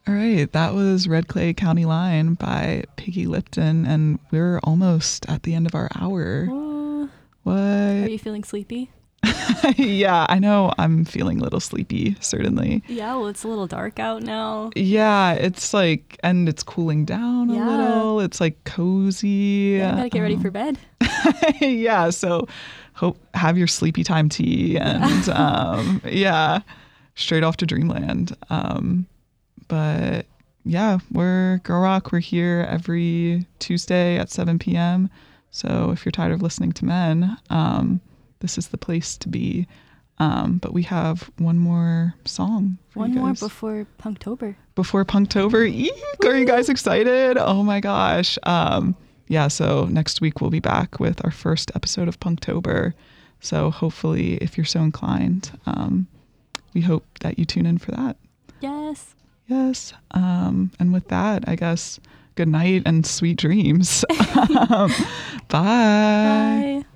All right, that was Red Clay County Line by Piggy Lipton, and we're almost at the end of our hour. What? Are you feeling sleepy? Yeah, I know I'm feeling a little sleepy, certainly. Yeah, well, it's a little dark out now. Yeah, it's like, and it's cooling down a little. It's like cozy. Yeah, gotta get ready for bed. Yeah, so have your sleepy time tea and yeah, straight off to dreamland. But yeah, we're Girl Rock. We're here every Tuesday at 7 p.m. So if you're tired of listening to men, this is the place to be. But we have one more song for One you more guys. before Punktober. Before Punktober. Eek, are you guys excited? Oh my gosh. Yeah, so next week we'll be back with our first episode of Punktober. So hopefully, if you're so inclined, we hope that you tune in for that. Yes. Yes. And with that, I guess good night and sweet dreams. Bye. Bye.